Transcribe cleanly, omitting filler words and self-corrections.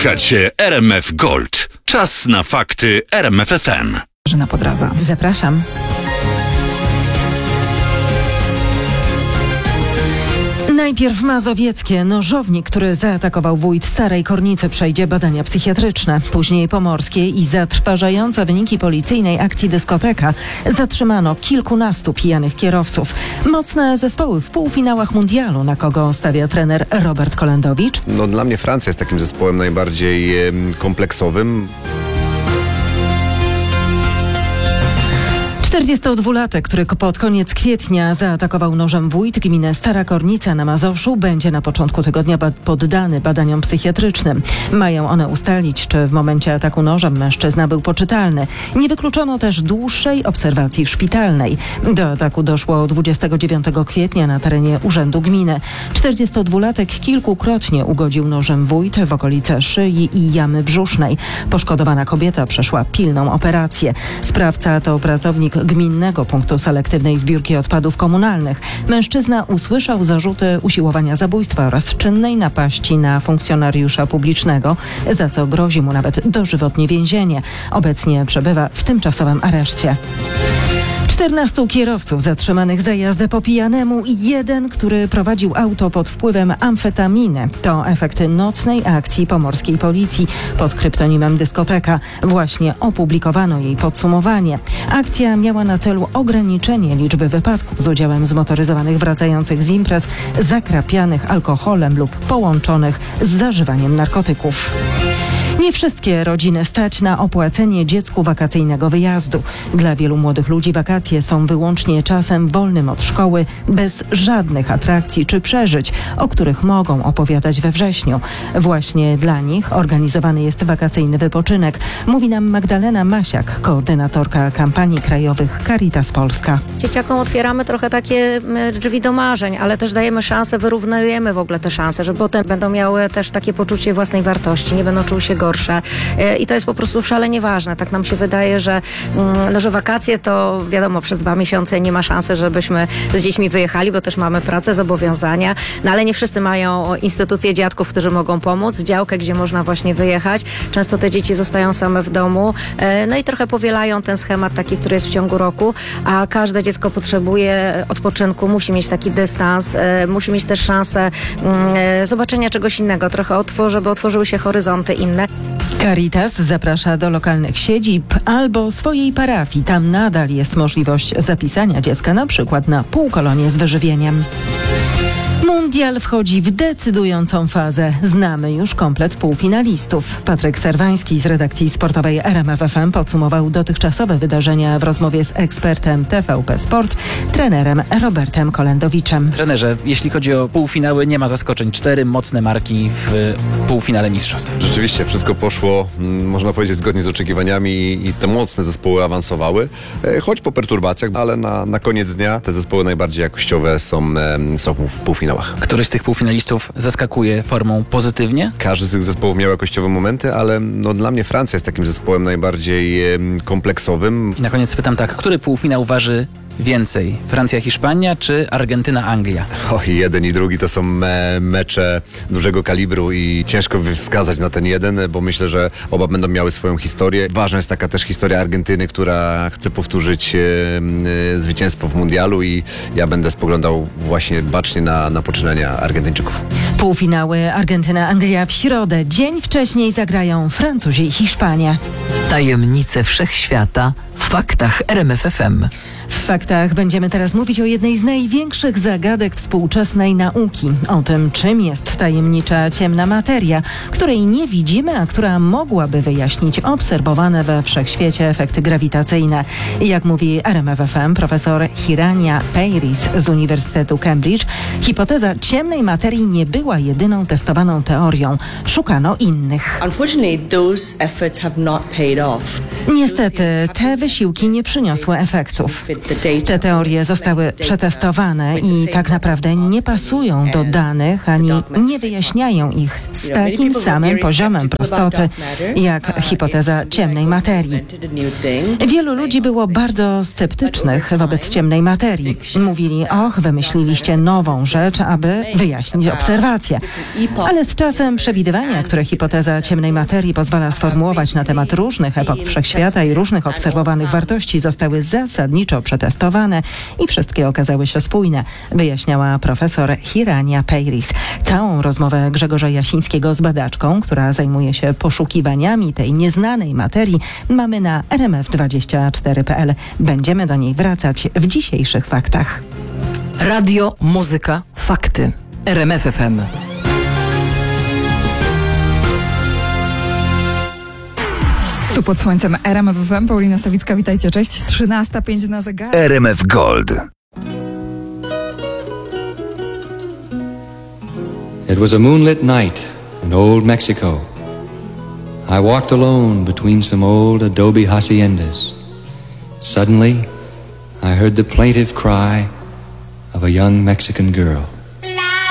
Słuchacie RMF Gold. Czas na fakty RMF FM. Żena Podradza. Zapraszam. Najpierw mazowieckie. Nożownik, który zaatakował wójt Starej Kornicy, przejdzie badania psychiatryczne. Później pomorskie i zatrważające wyniki policyjnej akcji dyskoteka. Zatrzymano kilkunastu pijanych kierowców. Mocne zespoły w półfinałach mundialu. Na kogo stawia trener Robert Kolendowicz? Dla mnie Francja jest takim zespołem najbardziej kompleksowym. 42-latek, który pod koniec kwietnia zaatakował nożem wójt gminy Stara Kornica na Mazowszu, będzie na początku tygodnia poddany badaniom psychiatrycznym. Mają one ustalić, czy w momencie ataku nożem mężczyzna był poczytalny. Nie wykluczono też dłuższej obserwacji szpitalnej. Do ataku doszło 29 kwietnia na terenie urzędu gminy. 42-latek kilkukrotnie ugodził nożem wójt w okolice szyi i jamy brzusznej. Poszkodowana kobieta przeszła pilną operację. Sprawca to pracownik Gminnego Punktu Selektywnej Zbiórki Odpadów Komunalnych. Mężczyzna usłyszał zarzuty usiłowania zabójstwa oraz czynnej napaści na funkcjonariusza publicznego, za co grozi mu nawet dożywotnie więzienie. Obecnie przebywa w tymczasowym areszcie. 14 kierowców zatrzymanych za jazdę po pijanemu i jeden, który prowadził auto pod wpływem amfetaminy. To efekty nocnej akcji pomorskiej policji pod kryptonimem Dyskoteka. Właśnie opublikowano jej podsumowanie. Akcja miała na celu ograniczenie liczby wypadków z udziałem zmotoryzowanych wracających z imprez, zakrapianych alkoholem lub połączonych z zażywaniem narkotyków. Nie wszystkie rodziny stać na opłacenie dziecku wakacyjnego wyjazdu. Dla wielu młodych ludzi wakacje są wyłącznie czasem wolnym od szkoły, bez żadnych atrakcji czy przeżyć, o których mogą opowiadać we wrześniu. Właśnie dla nich organizowany jest wakacyjny wypoczynek, mówi nam Magdalena Masiak, koordynatorka kampanii krajowych Caritas Polska. Dzieciakom otwieramy trochę takie drzwi do marzeń, ale też dajemy szansę, wyrównujemy w ogóle te szanse, że potem będą miały też takie poczucie własnej wartości, nie będą czuły się gorsze. I to jest po prostu szalenie ważne. Tak nam się wydaje, że wakacje to wiadomo, przez 2 miesiące nie ma szansy, żebyśmy z dziećmi wyjechali, bo też mamy pracę, zobowiązania, ale nie wszyscy mają instytucje dziadków, którzy mogą pomóc, działkę, gdzie można właśnie wyjechać. Często te dzieci zostają same w domu, i trochę powielają ten schemat taki, który jest w ciągu roku, a każde dziecko potrzebuje odpoczynku, musi mieć taki dystans, musi mieć też szansę zobaczenia czegoś innego, trochę żeby otworzyły się horyzonty inne. Caritas zaprasza do lokalnych siedzib albo swojej parafii. Tam nadal jest możliwość zapisania dziecka na przykład na półkolonię z wyżywieniem. Mundial wchodzi w decydującą fazę. Znamy już komplet półfinalistów. Patryk Serwański z redakcji sportowej RMF FM podsumował dotychczasowe wydarzenia w rozmowie z ekspertem TVP Sport, trenerem Robertem Kolendowiczem. Trenerze, jeśli chodzi o półfinały, nie ma zaskoczeń. 4 mocne marki w półfinale mistrzostw. Rzeczywiście wszystko poszło, można powiedzieć, zgodnie z oczekiwaniami i te mocne zespoły awansowały, choć po perturbacjach, ale na koniec dnia te zespoły najbardziej jakościowe są w półfinałach. Któryś z tych półfinalistów zaskakuje formą pozytywnie? Każdy z tych zespołów miał jakościowe momenty, ale dla mnie Francja jest takim zespołem najbardziej kompleksowym. I na koniec pytam tak, który półfinał waży więcej? Francja-Hiszpania czy Argentyna-Anglia? Jeden i drugi to są mecze dużego kalibru i ciężko wskazać na ten jeden, bo myślę, że oba będą miały swoją historię. Ważna jest taka też historia Argentyny, która chce powtórzyć zwycięstwo w mundialu i ja będę spoglądał właśnie bacznie na poczynania Argentyńczyków. Półfinały Argentyna-Anglia w środę. Dzień wcześniej zagrają Francuzi i Hiszpania. Tajemnice wszechświata w faktach RMF FM. W faktach będziemy teraz mówić o jednej z największych zagadek współczesnej nauki. O tym, czym jest tajemnicza ciemna materia, której nie widzimy, a która mogłaby wyjaśnić obserwowane we wszechświecie efekty grawitacyjne. Jak mówi RMF FM profesor Hirania Peiris z Uniwersytetu Cambridge, hipoteza ciemnej materii nie była jedyną testowaną teorią. Szukano innych. Niestety, te wysiłki nie przyniosły efektów. Te teorie zostały przetestowane i tak naprawdę nie pasują do danych ani nie wyjaśniają ich z takim samym poziomem prostoty jak hipoteza ciemnej materii. Wielu ludzi było bardzo sceptycznych wobec ciemnej materii. Mówili, wymyśliliście nową rzecz, aby wyjaśnić obserwacje. Ale z czasem przewidywania, które hipoteza ciemnej materii pozwala sformułować na temat różnych epok wszechświata i różnych obserwowanych wartości, zostały zasadniczo przetestowane i wszystkie okazały się spójne, wyjaśniała profesor Hirania Peiris. Całą rozmowę Grzegorza Jasińskiego z badaczką, która zajmuje się poszukiwaniami tej nieznanej materii, mamy na rmf24.pl. Będziemy do niej wracać w dzisiejszych faktach. Radio, muzyka, fakty. RMF FM. Tu pod słońcem RMF FM, Paulina Sawicka, witajcie, cześć. 13:05 na zegarze. RMF Gold. It was a moonlit night in old Mexico. I walked alone between some old adobe haciendas. Suddenly, I heard the plaintive cry of a young Mexican girl.